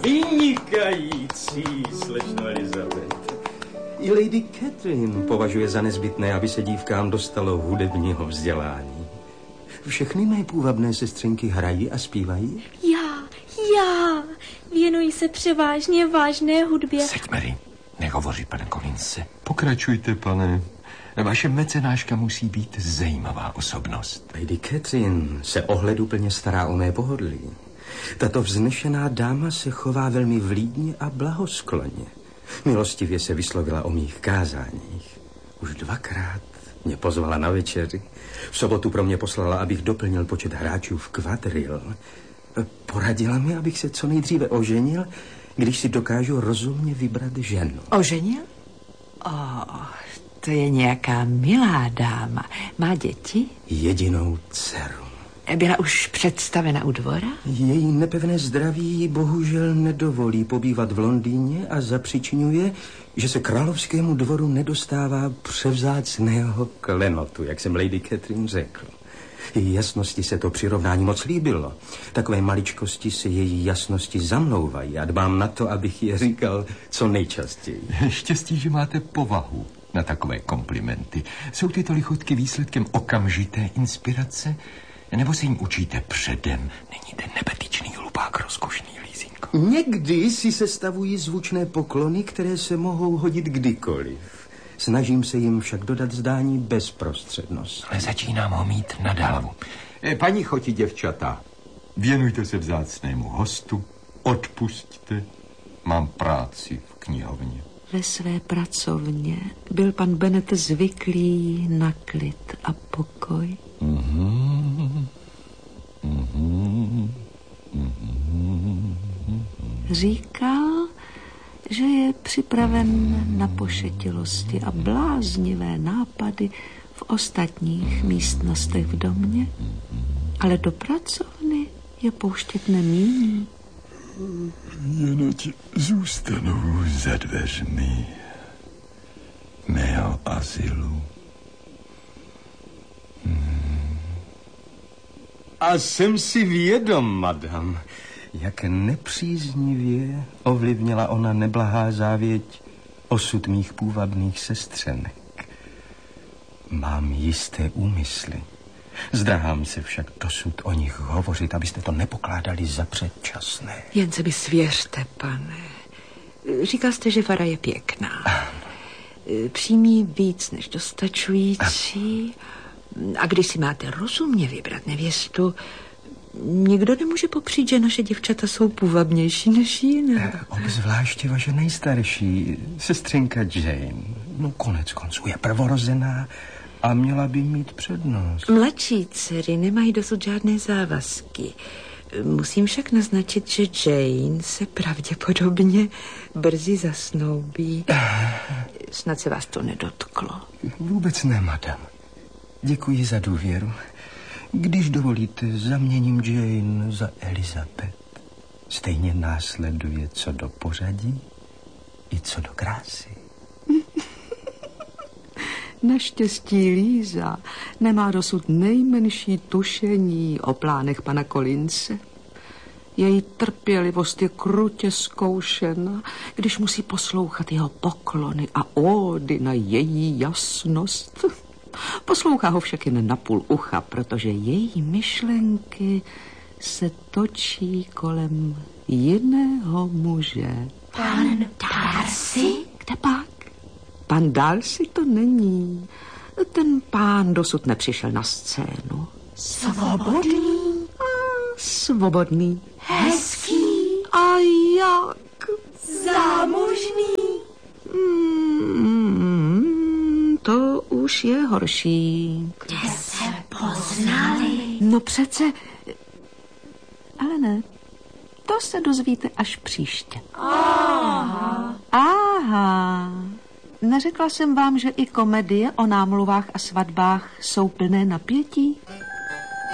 Vynikající, slečno Elizabeth. I Lady Catherine považuje za nezbytné, aby se dívkám dostalo hudebního vzdělání. Všechny mé půvabné sestřenky hrají a zpívají? Já. Věnuji se převážně vážné hudbě. Seď, Mary, nehovoří, pane Collinse. Pokračujte, pane. Vaše mecenáška musí být zajímavá osobnost. Lady Catherine se ohleduplně stará o mé pohodlí. Tato vznešená dáma se chová velmi vlídně a blahoskloně. Milostivě se vyslovila o mých kázáních. Už 2krát mě pozvala na večeři. V sobotu pro mě poslala, abych doplnil počet hráčů v kvadril. Poradila mi, abych se co nejdříve oženil, když si dokážu rozumně vybrat ženu. Oženil? To je nějaká milá dáma. Má děti? Jedinou dceru. Byla už představena u dvora? Její nepevné zdraví jí bohužel nedovolí pobývat v Londýně a zapřičňuje, že se královskému dvoru nedostává převzácného klenotu, jak jsem Lady Catherine řekl. Její jasnosti se to přirovnání moc líbilo. Takové maličkosti se její jasnosti zamlouvají a dbám na to, abych je říkal co nejčastěji. Štěstí, že máte povahu na takové komplimenty. Jsou tyto lichotky výsledkem okamžité inspirace? Nebo se jim učíte předem? Není ten nebetyčný hlupák rozkošný, Lízinko? Někdy si sestavují zvučné poklony, které se mohou hodit kdykoliv. Snažím se jim však dodat zdání bezprostřednost. Ale začínám ho mít nad hlavu. Paní choti, děvčata, věnujte se vzácnému hostu, odpusťte, mám práci v knihovně. Ve své pracovně byl pan Bennet zvyklý na klid a pokoj. Říkal, že je připraven na pošetilosti a bláznivé nápady v ostatních místnostech v domě, ale do pracovny je pouštět nemíní. Jenoť zůstanou za dveřmi mého azylu. A jsem si vědom, madam, jak nepříznivě ovlivnila ona neblahá závěť osud mých půvabných sestřenek. Mám jisté úmysly. Zdráhám se však dosud o nich hovořit, abyste to nepokládali za předčasné. Jen se mi svěřte, pane. Říkal jste, že Fara je pěkná. Ano. Přímí víc než dostačující. A když si máte rozumně vybrat nevěstu, nikdo nemůže popřít, že naše děvčata jsou půvabnější než jiné. Obzvláště vaše nejstarší, sestřenka Jane. No konec konců je prvorozená a měla by mít přednost. Mladší dcery nemají dosud žádné závazky. Musím však naznačit, že Jane se pravděpodobně brzy zasnoubí. Snad se vás to nedotklo. Vůbec ne, madam. Děkuji za důvěru. Když dovolíte, zaměním Jane za Elizabeth. Stejně následuje co do pořadí i co do krásy. Naštěstí Líza nemá dosud nejmenší tušení o plánech pana Collinse. Její trpělivost je krutě zkoušena, když musí poslouchat jeho poklony a ódy na její jasnost. Poslouchá ho však jen na půl ucha, protože její myšlenky se točí kolem jiného muže. Pan Darcy? Kde pak? Pan Darcy to není. Ten pán dosud nepřišel na scénu. Svobodný? Svobodný. Hezký? A jak? Zámožný? To už je horší. Kde se poznali? No přece... Ale ne, to se dozvíte až příště. Aha. Neřekla jsem vám, že i komedie o námluvách a svatbách jsou plné napětí?